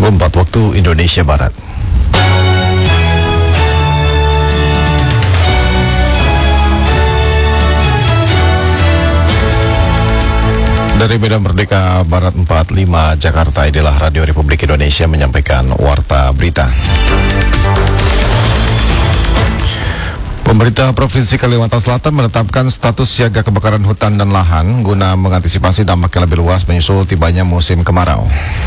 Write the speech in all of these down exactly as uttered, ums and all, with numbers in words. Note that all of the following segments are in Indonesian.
Pukul empat waktu Indonesia Barat. Dari Medan Merdeka Barat empat puluh lima Jakarta, inilah Radio Republik Indonesia menyampaikan warta berita. Pemerintah Provinsi Kalimantan Selatan menetapkan status siaga kebakaran hutan dan lahan guna mengantisipasi dampak yang lebih luas menyusul tibanya musim kemarau.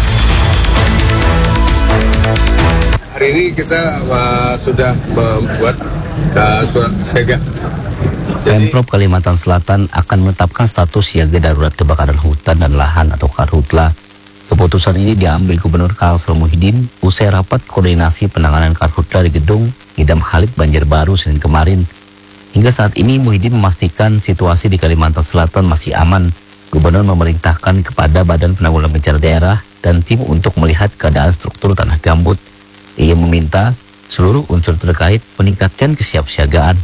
Hari ini kita uh, sudah membuat uh, surat siaga. Pemprov Kalimantan Selatan akan menetapkan status siaga darurat kebakaran hutan dan lahan atau Karhutla. Keputusan ini diambil Gubernur Kalsel Muhyiddin usai rapat koordinasi penanganan Karhutla di gedung Idam Khalid Banjarbaru Senin kemarin. Hingga saat ini Muhyiddin memastikan situasi di Kalimantan Selatan masih aman. Gubernur memerintahkan kepada Badan Penanggulangan Bencana Daerah dan tim untuk melihat keadaan struktur tanah gambut. Ia meminta seluruh unsur terkait meningkatkan kesiapsiagaan.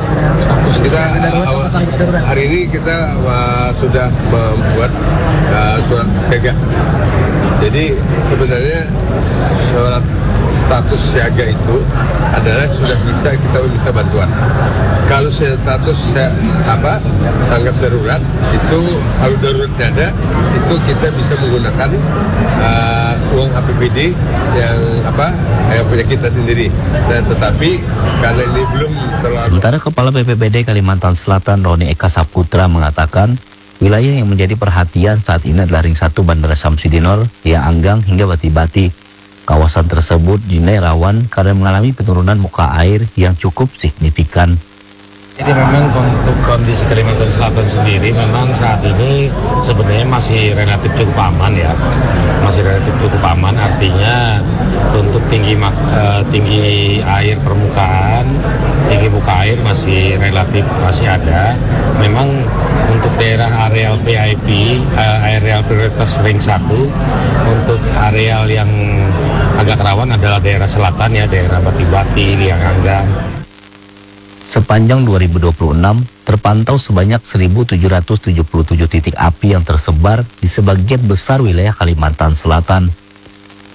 Kita uh, hari ini kita uh, sudah membuat uh, surat siaga. Jadi sebenarnya surat status siaga itu adalah sudah bisa kita minta bantuan. Kalau status apa tanggap darurat itu kalau daruratnya ada itu kita bisa menggunakan uh, uang A P B D yang apa yang punya kita sendiri. Nah tetapi karena ini belum terlalu. Sementara Kepala B P B D Kalimantan Selatan Roni Eka Saputra mengatakan wilayah yang menjadi perhatian saat ini adalah Ring satu Bandara Samsudinor, Lia Anggang hingga Bati-Bati. Kawasan tersebut dinilai rawan karena mengalami penurunan muka air yang cukup signifikan. Jadi memang untuk kondisi Kalimantan Selatan sendiri memang saat ini sebenarnya masih relatif cukup aman ya, masih relatif cukup aman. Artinya untuk tinggi uh, tinggi air permukaan, tinggi muka air masih relatif masih ada. Memang untuk daerah areal V I P, uh, areal prioritas Ring satu, untuk areal yang agak rawan adalah daerah selatan ya, daerah Bati-Bati, Lia Anggang. Sepanjang dua ribu dua puluh enam, terpantau sebanyak seribu tujuh ratus tujuh puluh tujuh titik api yang tersebar di sebagian besar wilayah Kalimantan Selatan.